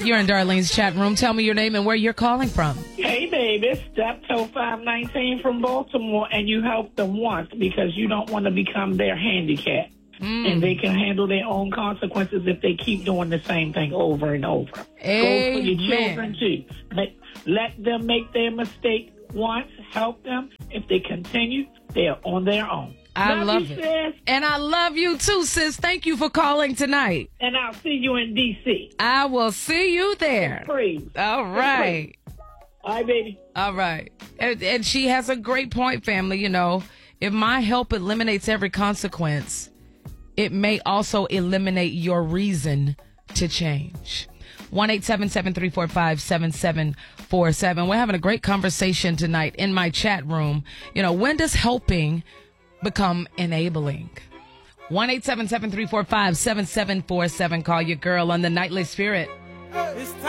You're in Darlene's chat room. Tell me your name and where you're calling from. Hey, baby, Steptoe 519 from Baltimore, and you help them once because you don't want to become their handicap. And they can handle their own consequences if they keep doing the same thing over and over. Amen. Goes for your children, too. Let them make their mistake once. Help them. If they continue, they're on their own. I love you, it. Sis. And I love you, too, sis. Thank you for calling tonight. And I'll see you in D.C. I will see you there. Praise. All right. All right, baby. All right. And she has a great point, family. You know, if my help eliminates every consequence, it may also eliminate your reason to change. 1-877-345-7747. We're having a great conversation tonight in my chat room. You know, when does helping become enabling? 1-877-345-7747. Call your girl on the Nightly Spirit.